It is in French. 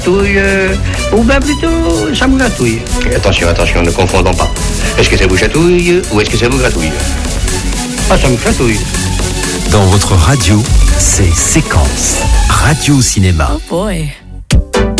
Touille, ou bien plutôt, ça me gratouille. Attention, attention, ne confondons pas. Est-ce que ça vous chatouille ou est-ce que ça vous gratouille? Ah, ça me chatouille. Dans votre radio, c'est Séquence Radio Cinéma. Oh boy.